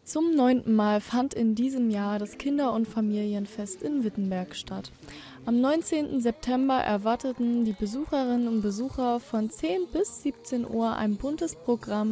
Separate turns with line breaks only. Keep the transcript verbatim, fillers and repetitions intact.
Zum neunten Mal fand in diesem Jahr das Kinder- und Familienfest in Wittenberg statt. Am neunzehnten September erwarteten die Besucherinnen und Besucher von zehn bis siebzehn Uhr ein buntes Programm